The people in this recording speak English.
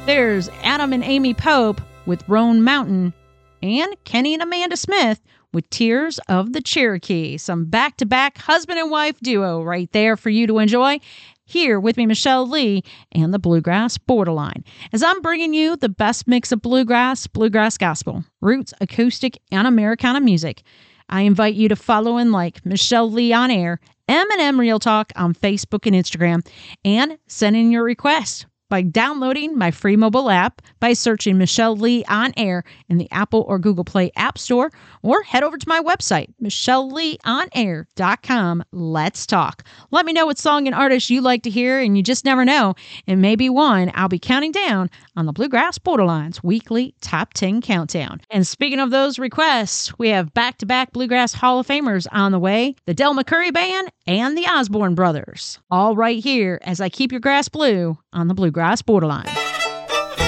There's Adam and Amy Pope with Roan Mountain, and Kenny and Amanda Smith with Tears of the Cherokee. Some back-to-back husband and wife duo right there for you to enjoy. Here with me, Michelle Lee, and the Bluegrass Borderline, as I'm bringing you the best mix of bluegrass gospel, roots, acoustic, and Americana music. I invite you to follow and like Michelle Lee on Air, M&M Real Talk on Facebook and Instagram, and send in your request by downloading my free mobile app by searching Michelle Lee on Air in the Apple or Google Play App Store, or head over to my website, michelleleeonair.com. Let's talk. Let me know what song and artist you like to hear, and you just never know. It may be one I'll be counting down on the Bluegrass Borderline's weekly Top 10 Countdown. And speaking of those requests, we have back-to-back Bluegrass Hall of Famers on the way, the Del McCoury Band and the Osborne Brothers. All right here as I keep your grass blue on the Bluegrass Borderline.